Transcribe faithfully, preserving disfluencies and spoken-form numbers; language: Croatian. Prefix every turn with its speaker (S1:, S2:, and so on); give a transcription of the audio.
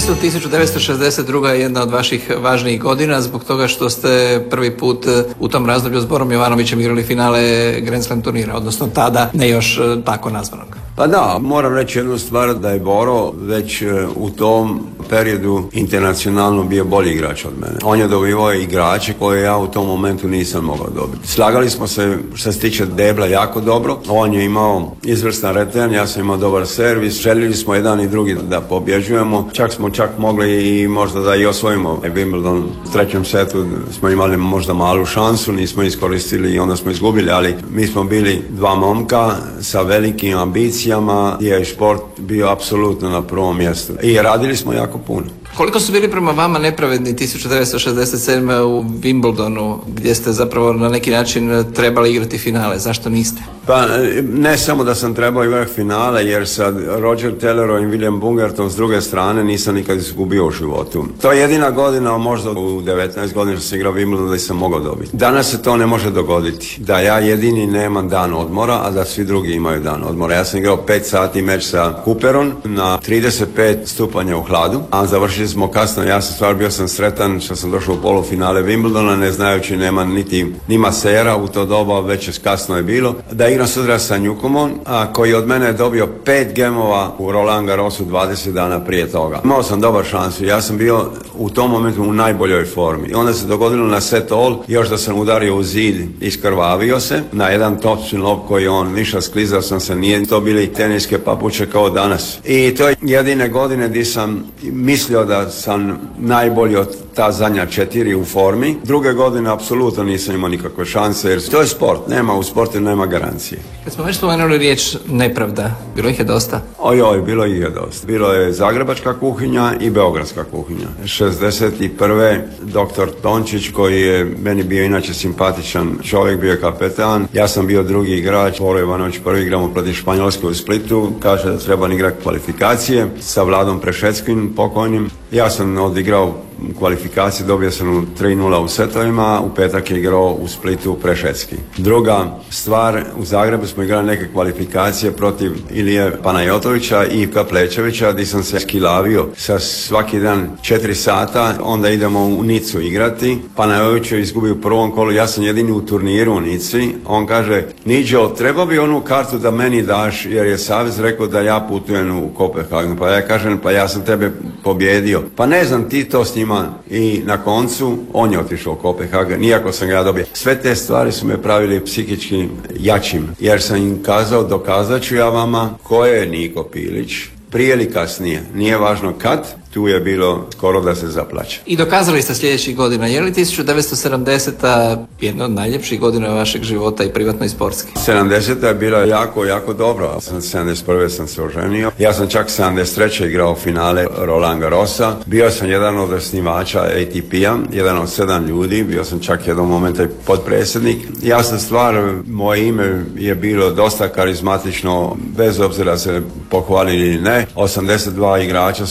S1: tenisu tisuću devetsto šezdeset druga je jedna od vaših važnijih godina zbog toga što ste prvi put u tom razdoblju s Borom Jovanovićem igrali finale Grand Slam turnira, odnosno tada ne još tako nazvanog.
S2: Pa da, moram reći jednu stvar, da je Boro već u tom periodu internacionalno bio bolji igrač od mene. On je dobivao igrače koje ja u tom momentu nisam mogao dobiti. Slagali smo se što se tiče debla jako dobro. On je imao izvrstan return, ja sam imao dobar servis. Željeli smo jedan i drugi da pobjeđujemo. Čak smo čak mogli i možda da i osvojimo Wimbledon. U trećem setu smo imali možda malu šansu, nismo iskoristili i onda smo izgubili, ali mi smo bili dva momka sa velikim ambicijama gdje je šport bio apsolutno na prvom mjestu. I radili smo jako puno.
S1: Koliko su bili prema vama nepravedni tisuću devetsto šezdeset sedme u Wimbledonu, gdje ste zapravo na neki način trebali igrati finale? Zašto niste?
S2: Pa ne samo da sam trebao igrati finale, jer sa Roger Tellerom i William Bungertom s druge strane nisam nikad izgubio u životu. To je jedina godina, možda u devetnaest godina što sam igrao Wimbledon da sam mogao dobiti. Danas se to ne može dogoditi. Da ja jedini nemam dan odmora, a da svi drugi imaju dan odmora. Ja sam igrao pet sati meč sa Cooperom na trideset pet stupanja u hladu, a završili smo kasno. Ja sam stvar bio sam sretan što sam došao u polufinale Wimbledona, ne znajući nema niti ni masera u to doba, već kasno je bilo. Da igram sutra sa Newcomom, a koji od mene je dobio pet gemova u Roland Garrosu dvadeset dana prije toga. Imao sam dobar šansu, ja sam bio u tom momentu u najboljoj formi. I onda se dogodilo na set all, još da sam udario u zid, iskrvavio se na jedan topspin lop koji on ništa, sklizao sam se, nije to bili teniske papuče kao danas. I to je jedine godine gdje sam mislio da sam najbolji od ta zadnja četiri u formi. Druge godine apsolutno nisam imao nikakve šanse, jer to je sport, nema u sportu nema garancije.
S1: Kad smo već spomenuli riječ nepravda, bilo ih je dosta?
S2: Ojoj, bilo ih je dosta. Bilo je zagrebačka kuhinja i beogradska kuhinja. šezdeset prve doktor Tončić, koji je meni bio inače simpatičan čovjek, bio je kapetan. Ja sam bio drugi igrač, Boro Jovanović prvi, igramo protiv Španjolske u Splitu, kaže da treba igrati kvalifikacije sa Vladom Prešeckim pokojnim. Ja sam odigrao kvalifikacije, dobio sam u tri nula u setovima, u petak je igrao u Splitu Prešecki. Druga stvar, u Zagrebu smo igrali neke kvalifikacije protiv Ilije Panajotovića i Ivka Plečevića, gdje sam se skilavio sa svaki dan četiri sata, onda idemo u Nicu igrati. Panajotović je izgubio u prvom kolu, ja sam jedini u turniru u Nici. On kaže, Niđo, treba bi onu kartu da meni daš, jer je savez rekao da ja putujem u Kopenhagenu. Pa ja kažem, pa ja sam tebe pobjedio. Pa ne znam, ti to s njima. I na koncu on je otišao u Kopenhagen, nijako sam ga ja dobio. Sve te stvari su me pravili psihički jačim, jer sam im kazao, dokazat ću ja vama ko je Niko Pilić, prije ili kasnije, nije važno kad, tu je bilo skoro da se zaplače.
S1: I dokazali ste sljedećih godina. Je li tisuću devetsto sedamdeseta jedna od najljepših godina vašeg života i privatno i sportski?
S2: sedamdeseta je bila jako, jako dobro. sedamdeset prve sam se oženio. Ja sam čak sedamdeset treće igrao finale Roland Garrosa. Bio sam jedan od osnivača A T P-a, jedan od sedam ljudi. Bio sam čak jednom momenta i potpredsjednik. Jasna stvar, moje ime je bilo dosta karizmatično, bez obzira se pohvalili ili ne. osamdeset dva igrača